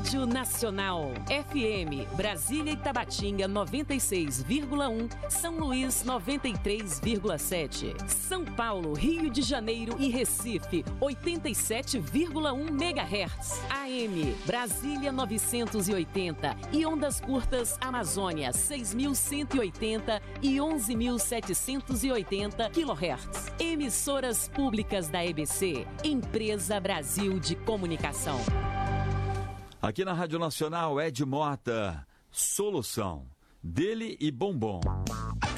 Rádio Nacional. FM, Brasília e Tabatinga 96,1. São Luís 93,7. São Paulo, Rio de Janeiro e Recife 87,1 MHz. AM, Brasília 980 e ondas curtas Amazônia 6.180 e 11.780 kHz. Emissoras públicas da EBC, Empresa Brasil de Comunicação. Aqui na Rádio Nacional, Ed Mota, Solução, dele e Bombom.